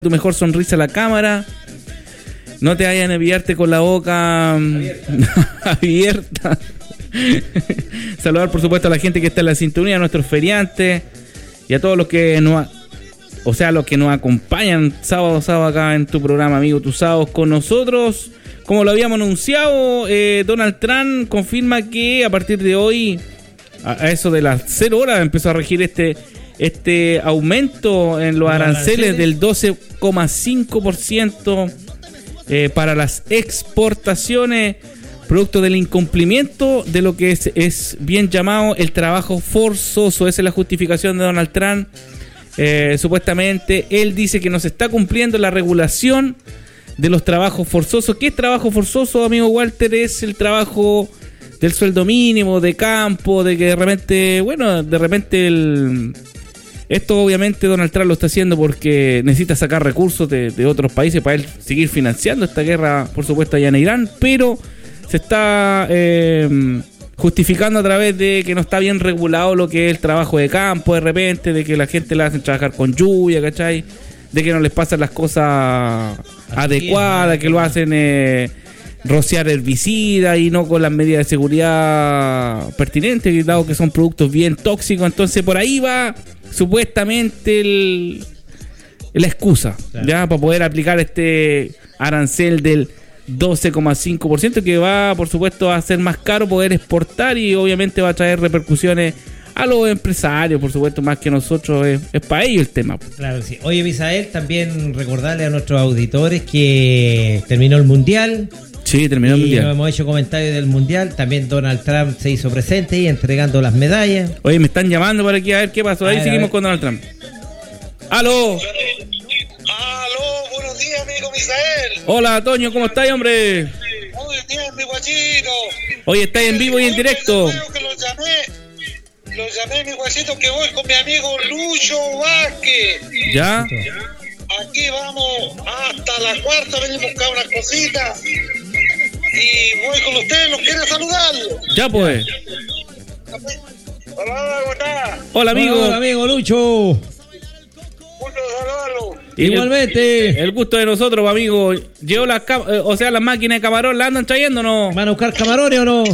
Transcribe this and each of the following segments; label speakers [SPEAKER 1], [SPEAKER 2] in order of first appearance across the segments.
[SPEAKER 1] tu mejor sonrisa a la cámara. No te vayan a enviarte con la boca abierta. Saludar, por supuesto, a la gente que está en la sintonía, a nuestros feriantes y a todos los que nos acompañan sábado acá en tu programa, amigo, tus sábados con nosotros. Como lo habíamos anunciado, Donald Trump confirma que a partir de hoy, a eso de las 0 horas, empezó a regir este aumento en los aranceles del 12,5% para las exportaciones, producto del incumplimiento de lo que es bien llamado el trabajo forzoso. Esa es la justificación de Donald Trump. Supuestamente él dice que no se está cumpliendo la regulación de los trabajos forzosos. ¿Qué es trabajo forzoso, amigo Walter? Es el trabajo del sueldo mínimo, de campo, de que de repente esto obviamente Donald Trump lo está haciendo porque necesita sacar recursos de otros países para él seguir financiando esta guerra, por supuesto, allá en Irán, pero se está justificando a través de que no está bien regulado lo que es el trabajo de campo, de repente, de que la gente la hacen trabajar con lluvia, ¿cachai? De que no les pasan las cosas adecuadas, que lo hacen rociar herbicida y no con las medidas de seguridad pertinentes, dado que son productos bien tóxicos. Entonces por ahí va supuestamente la excusa, claro, ya para poder aplicar este arancel del 12,5%, que va, por supuesto, a hacer más caro poder exportar y obviamente va a traer repercusiones a los empresarios, por supuesto, más que nosotros, es para ellos el tema.
[SPEAKER 2] Claro, sí. Oye, Misael, también recordarle a nuestros auditores que terminó el Mundial.
[SPEAKER 1] Sí, terminó el Mundial.
[SPEAKER 2] No hemos hecho comentarios del Mundial. También Donald Trump se hizo presente y entregando las medallas.
[SPEAKER 1] Oye, me están llamando por aquí a ver qué pasó. Ahí seguimos con Donald Trump. ¡Aló!
[SPEAKER 3] Buenos días, amigo Misael.
[SPEAKER 1] Hola, Toño, ¿cómo estás, hombre?
[SPEAKER 3] Muy bien, mi guachito.
[SPEAKER 1] Oye, ¿estás en vivo y en directo?
[SPEAKER 3] Que lo llamé, mi guachito, que voy con mi amigo Lucho Vázquez.
[SPEAKER 1] ¿Ya?
[SPEAKER 3] Aquí vamos hasta la cuarta, venimos a buscar unas cositas y voy con ustedes, los quiero saludar.
[SPEAKER 1] Ya pues.
[SPEAKER 3] Hola, ¿cómo estás?
[SPEAKER 1] Hola, amigo.
[SPEAKER 2] Hola, amigo Lucho.
[SPEAKER 1] Igualmente. El gusto de nosotros, amigo. Llevo las máquinas de camarón, ¿la andan trayendo o no?
[SPEAKER 2] ¿Van a buscar camarones o no?
[SPEAKER 3] Sí,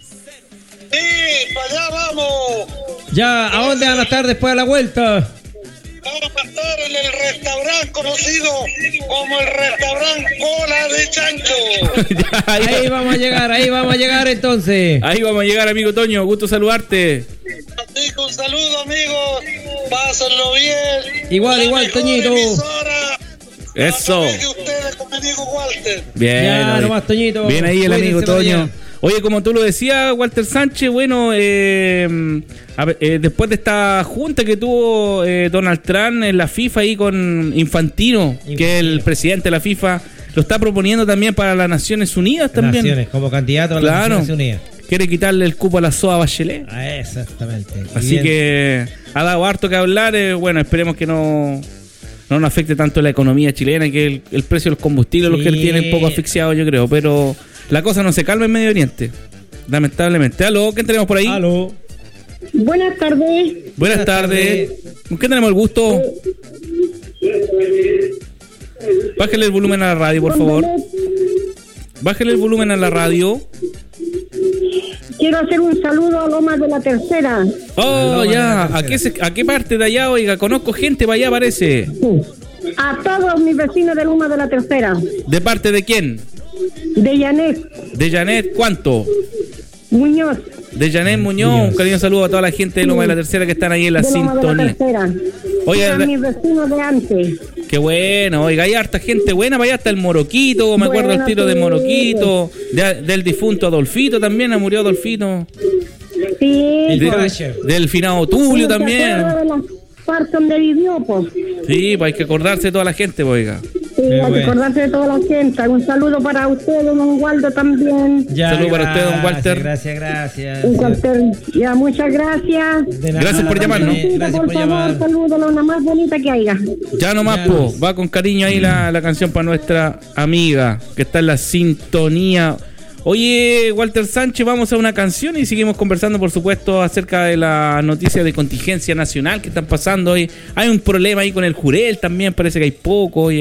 [SPEAKER 3] para allá vamos.
[SPEAKER 2] Ya, ¿a dónde van a estar después de la vuelta?
[SPEAKER 3] Vamos a estar en el restaurante conocido como el restaurante Cola de Chancho.
[SPEAKER 2] Ahí vamos a llegar entonces.
[SPEAKER 1] Ahí vamos a llegar, amigo Toño, gusto saludarte.
[SPEAKER 3] Así que un saludo, amigos. Pásenlo bien.
[SPEAKER 2] Igual, Toñito.
[SPEAKER 1] Eso.
[SPEAKER 3] Ustedes con mi amigo Walter.
[SPEAKER 1] Bien.
[SPEAKER 2] Ya, nomás, Toñito.
[SPEAKER 1] Bien ahí el amigo Toño. Oye, como tú lo decías, Walter Sánchez, bueno, después de esta junta que tuvo Donald Trump en la FIFA ahí con Infantino, que es el presidente de la FIFA, lo está proponiendo también para las Naciones Unidas también.
[SPEAKER 2] Naciones, como candidato a las Naciones Unidas.
[SPEAKER 1] Quiere quitarle el cupo a la SOA Bachelet.
[SPEAKER 2] Exactamente.
[SPEAKER 1] Así que ha dado harto que hablar. Bueno, esperemos que no nos afecte tanto la economía chilena, que el precio de los combustibles los que tienen un poco asfixiados, yo creo, pero la cosa no se calma en Medio Oriente, lamentablemente. ¿Aló? ¿Quién tenemos por ahí?
[SPEAKER 2] ¿Aló?
[SPEAKER 4] Buenas tardes.
[SPEAKER 1] Buenas tardes. ¿Con quién tenemos el gusto? Bájale el volumen a la radio, por favor. Bájale el volumen a la radio.
[SPEAKER 4] Quiero hacer un saludo a Lomas de la Tercera.
[SPEAKER 1] Oh, ya. ¿A qué parte de allá? Oiga, conozco gente para allá, parece.
[SPEAKER 4] A todos mis vecinos de Lomas de la Tercera.
[SPEAKER 1] ¿De parte de quién?
[SPEAKER 4] De Janet.
[SPEAKER 1] ¿De Janet cuánto?
[SPEAKER 4] Muñoz.
[SPEAKER 1] De Janet Muñoz. Un cariño saludo a toda la gente de Lomas de la Tercera que están ahí en la sintonía.
[SPEAKER 4] Oye, mis vecinos de antes.
[SPEAKER 1] Qué bueno, oiga, hay harta gente buena para allá, hasta el Moroquito, me acuerdo el tiro de Moroquito, del difunto Adolfito también, murió Adolfito.
[SPEAKER 4] Sí.
[SPEAKER 1] Del finado Tulio también.
[SPEAKER 4] De la parte donde vivió, pues.
[SPEAKER 1] Sí, pues hay que acordarse de toda la gente, pues, oiga.
[SPEAKER 4] Sí, hay que acordarse de toda la gente. Un saludo para usted, don Waldo, también.
[SPEAKER 1] Un saludo para usted, don Walter.
[SPEAKER 2] Gracias.
[SPEAKER 4] Walter, ya, muchas gracias.
[SPEAKER 1] Gracias por llamarnos.
[SPEAKER 4] Gracias por llamar. Saludo, la más bonita que haya.
[SPEAKER 1] Ya nomás, po, va con cariño ahí la canción para nuestra amiga que está en la sintonía. Oye, Walter Sánchez, vamos a una canción y seguimos conversando, por supuesto, acerca de las noticias de contingencia nacional que están pasando hoy. Hay un problema ahí con el Jurel también, parece que hay poco.